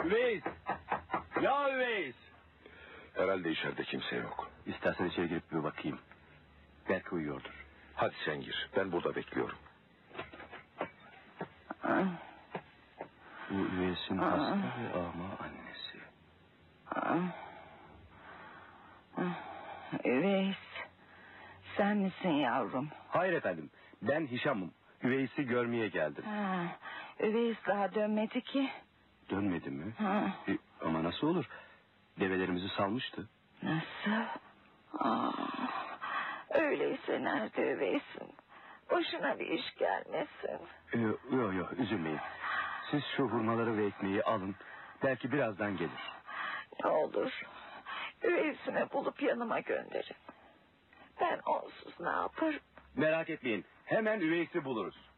Üveys! Ya Üveys! Herhalde içeride kimse yok. İstersen içeri girip bir bakayım. Belki uyuyordur. Hadi sen gir. Ben burada bekliyorum. Bu Üveys'in hasta ve ama annesi. Üveys, sen misin yavrum? Hayır efendim, ben Hişam'ım. Üveys'i görmeye geldim. Üveys daha dönmedi ki. Dönmedi mi? Ama nasıl olur? Develerimizi salmıştı. Nasıl? Öyleyse nerede Üveys'in? Başına bir iş gelmesin. Yok, üzülmeyin. Siz şu hurmaları ve ekmeği alın. Belki birazdan gelir. Ne olur Üveys'imi bulup yanıma gönderin. Ben onsuz ne yaparım? Merak etmeyin, hemen Üveys'i buluruz.